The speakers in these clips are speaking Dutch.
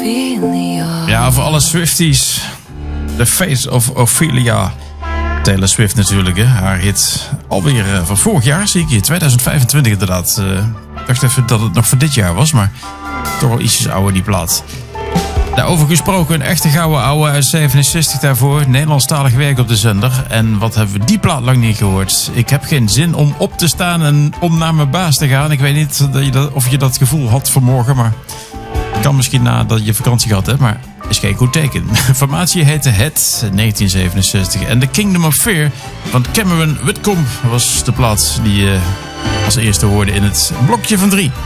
Ja, voor alle Swifties. The Face of Ophelia. Taylor Swift natuurlijk, hè. Haar hit alweer van vorig jaar, zie ik hier. 2025 inderdaad. Ik dacht even dat het nog voor dit jaar was, maar toch wel ietsjes ouder die plaat. Daarover gesproken, een echte gouden ouwe uit 67 daarvoor. Nederlandstalig werk op de zender. En wat hebben we die plaat lang niet gehoord. Ik heb geen zin om op te staan en om naar mijn baas te gaan. Ik weet niet of je dat gevoel had vanmorgen, maar het kan misschien nadat je vakantie gehad hebt, maar is geen goed teken. Formatie heette Het, 1967. En The Kingdom of Fear van Cameron Whitcomb was de plaat die je als eerste hoorde in het blokje van 3.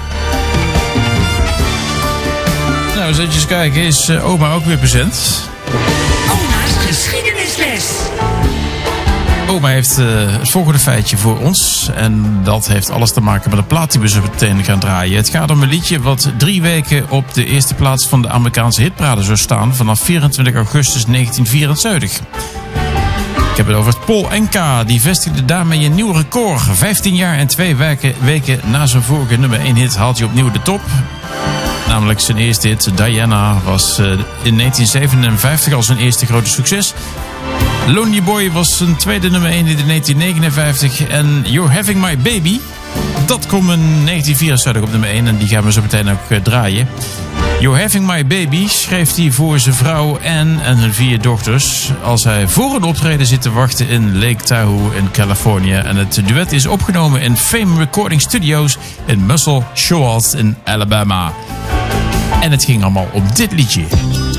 Nou, eens even kijken. Is oma ook weer present? Oma's geschiedenisles. Oma heeft het volgende feitje voor ons. En dat heeft alles te maken met de plaat die we zo meteen gaan draaien. Het gaat om een liedje wat 3 weken op de eerste plaats van de Amerikaanse hitparade zou staan vanaf 24 augustus 1974. Ik heb het over het Paul Anka. Die vestigde daarmee een nieuw record. 15 jaar en 2 weken na zijn vorige nummer 1 hit haalt hij opnieuw de top. Namelijk zijn eerste hit, Diana, was in 1957 al zijn eerste grote succes. Lonely Boy was zijn tweede nummer 1 in 1959. En You're Having My Baby, dat komt in 1974 op nummer 1. En die gaan we zo meteen ook draaien. You're Having My Baby schreef hij voor zijn vrouw Anne en hun 4 dochters. Als hij voor een optreden zit te wachten in Lake Tahoe in Californië. En het duet is opgenomen in Fame Recording Studios in Muscle Shoals in Alabama. En het ging allemaal om dit liedje.